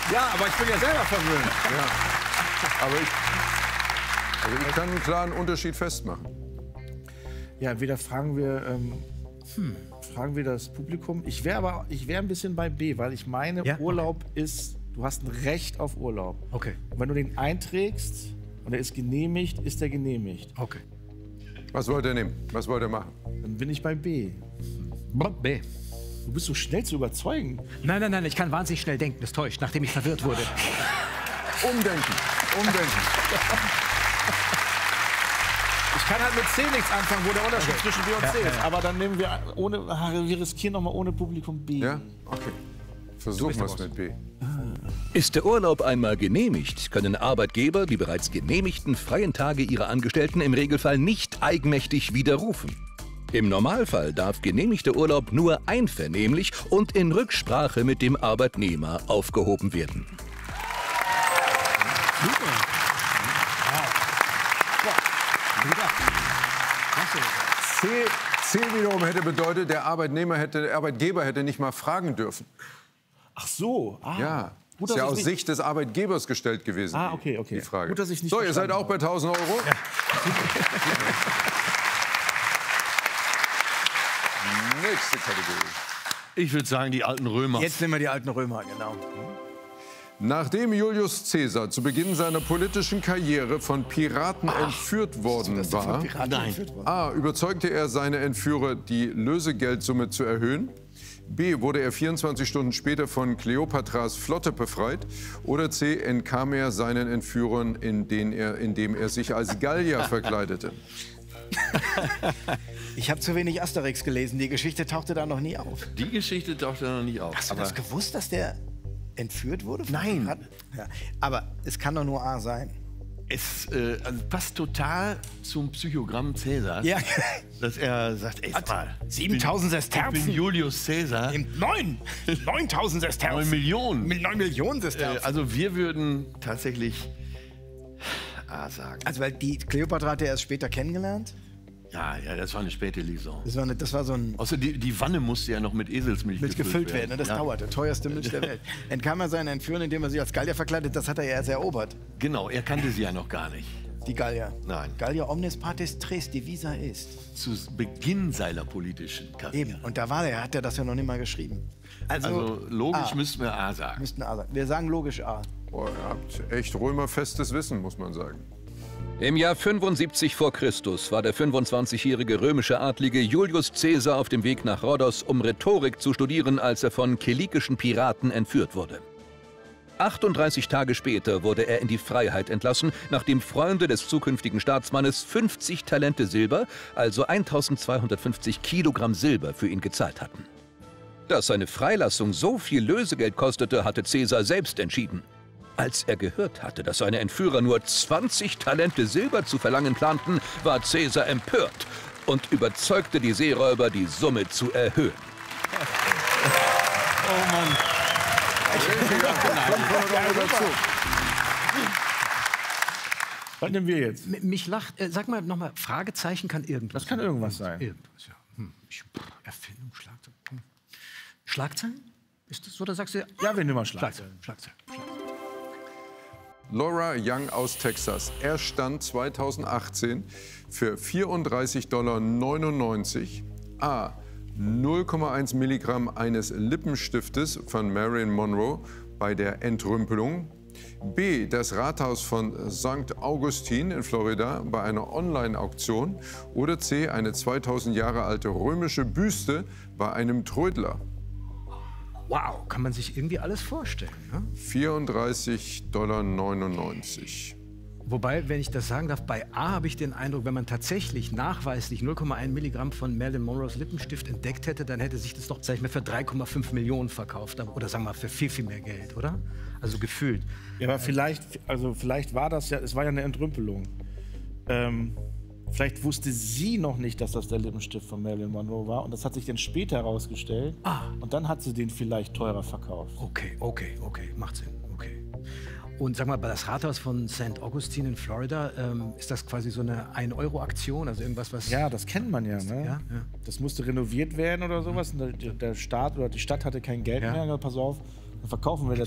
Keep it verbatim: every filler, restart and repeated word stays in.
Ja, aber ich bin ja selber verwöhnt. Ja. Aber ich, also ich kann einen klaren Unterschied festmachen. Ja, entweder fragen wir, ähm, hm, fragen wir das Publikum. Ich wäre aber, ich wäre ein bisschen bei B, weil ich meine, Ja? Urlaub ist, du hast ein Recht auf Urlaub. Okay. Und wenn du den einträgst und er ist genehmigt, ist er genehmigt. Okay. Was wollt ihr nehmen? Was wollt ihr machen? Dann bin ich bei B. B. Du bist so schnell zu überzeugen. Nein, nein, nein, ich kann wahnsinnig schnell denken. Das täuscht, nachdem ich verwirrt wurde. Umdenken. Umdenken. Ich kann halt mit C nichts anfangen, wo der Unterschied Okay. zwischen B und C Ja, ist. ja, ja. Aber dann nehmen wir ohne, ah, wir riskieren noch mal ohne Publikum B. Ja? Okay. Versuchen wir es mit B. Ist der Urlaub einmal genehmigt, können Arbeitgeber die bereits genehmigten freien Tage ihrer Angestellten im Regelfall nicht eigenmächtig widerrufen. Im Normalfall darf genehmigter Urlaub nur einvernehmlich und in Rücksprache mit dem Arbeitnehmer aufgehoben werden. C, C wiederum hätte bedeutet, der Arbeitnehmer hätte, der Arbeitgeber hätte nicht mal fragen dürfen. Ach so. Ah. Ja. Gut, Ist ja dass aus ich Sicht des Arbeitgebers gestellt gewesen. Ah, die- okay, okay. Die Frage. Gut, dass ich nicht so, ihr seid verstanden auch bei tausend Euro? Nächste Kategorie. Ich würde sagen, die alten Römer. Jetzt nehmen wir die alten Römer, genau. Nachdem Julius Caesar zu Beginn seiner politischen Karriere von Piraten entführt worden war, Nein. A. überzeugte er seine Entführer, die Lösegeldsumme zu erhöhen. B. Wurde er vierundzwanzig Stunden später von Kleopatras Flotte befreit. Oder C. Entkam er seinen Entführern, indem er, indem er sich als Gallier verkleidete. Ich habe zu wenig Asterix gelesen. Die Geschichte tauchte da noch nie auf. Die Geschichte taucht da noch nicht auf. Hast du aber das gewusst, dass der entführt wurde? von Nein. Piraten? Ja. Aber es kann doch nur A sein. es äh, also passt total zum Psychogramm Cäsars, Ja. dass er sagt, ey, sag mal, siebentausend ich bin Sesterzen. Julius Caesar, Neun! neuntausend Sesterzen. neun Millionen. Mit neun Millionen Äh, Sesterzen. also wir würden tatsächlich A sagen. Also, weil die Kleopatra hat er erst später kennengelernt. Ja, ja, das war eine späte Liaison. Das war, eine, das war so ein. Außer die, die Wanne musste ja noch mit Eselsmilch Milch gefüllt werden. Ne? Das ja. dauert. Der teuerste Milch der Welt. Entkam er seinen Entführern, indem er sich als Gallier verkleidet. Das hat er ja erst erobert. Genau, er kannte sie ja noch gar nicht. Die Gallier. Nein. Gallier omnes partes tres, divisa ist. Zu Beginn seiner politischen Karriere. Eben. Und da war er, hat er das ja noch nicht mal geschrieben. Also, Also logisch A. müssten wir A sagen. Müssten A sagen. Wir sagen logisch A. Boah, ihr habt echt römerfestes Wissen, muss man sagen. Im Jahr fünfundsiebzig vor Christus war der fünfundzwanzigjährige römische Adlige Julius Caesar auf dem Weg nach Rhodos, um Rhetorik zu studieren, als er von kilikischen Piraten entführt wurde. achtunddreißig Tage später wurde er in die Freiheit entlassen, nachdem Freunde des zukünftigen Staatsmannes fünfzig Talente Silber, also eintausendzweihundertfünfzig Kilogramm Silber, für ihn gezahlt hatten. Dass seine Freilassung so viel Lösegeld kostete, hatte Caesar selbst entschieden. Als er gehört hatte, dass seine Entführer nur zwanzig Talente Silber zu verlangen planten, war Caesar empört und überzeugte die Seeräuber, die Summe zu erhöhen. Oh Mann. fünfhundert Euro dazu. Was nehmen wir jetzt? M- Mich lacht. Äh, sag mal nochmal, Fragezeichen kann irgendwas. Das kann irgendwas sein. Irgendwas, ja. Hm. Ich, pff, Erfindung, Schlagzeug. Hm. Schlagzeilen? Ist das so? Oder sagst du. Ja, wir nehmen mal Schlagzeilen. Schlagzeilen. Schlagzeilen. Laura Young aus Texas. Er stand zweitausendachtzehn für vierunddreißig Komma neunundneunzig Dollar. A. null Komma eins Milligramm eines Lippenstiftes von Marilyn Monroe bei der Entrümpelung. B. Das Rathaus von Sankt Augustin in Florida bei einer Online-Auktion. Oder C. Eine zweitausend Jahre alte römische Büste bei einem Trödler. Wow, kann man sich irgendwie alles vorstellen. Ne? vierunddreißig Komma neunundneunzig Dollar. Wobei, wenn ich das sagen darf, bei A habe ich den Eindruck, wenn man tatsächlich nachweislich null Komma eins Milligramm von Marilyn Monroes Lippenstift entdeckt hätte, dann hätte sich das doch, sag ich mal, für drei Komma fünf Millionen verkauft. Oder sagen wir mal, für viel, viel mehr Geld, oder? Also gefühlt. Ja, aber vielleicht, also vielleicht war das ja, es war ja eine Entrümpelung. Ähm, vielleicht wusste sie noch nicht, dass das der Lippenstift von Marilyn Monroe war. Und das hat sich dann später herausgestellt. Ah. Und dann hat sie den vielleicht teurer verkauft. Okay, okay, okay, macht Sinn, okay. Und sag mal, bei das Rathaus von Sankt Augustin in Florida, ähm, ist das quasi so eine ein Euro Aktion, also irgendwas, was... Ja, das kennt man ja, ne? Ja, ja. Das musste renoviert werden oder sowas. Und der, der Staat oder die Stadt hatte kein Geld Ja. mehr. Pass auf, dann verkaufen wir das